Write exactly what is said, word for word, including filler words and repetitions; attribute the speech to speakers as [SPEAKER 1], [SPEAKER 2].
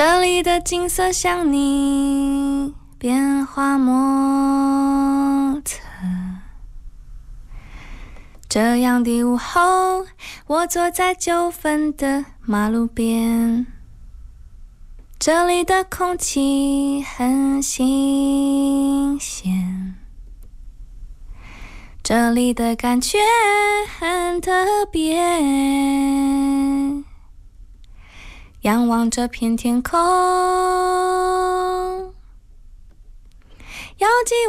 [SPEAKER 1] 这里的景色像你变化莫测，这样的午后，我坐在九份的马路边，这里的空气很新鲜，这里的感觉很特别，仰望这片天空，遥寄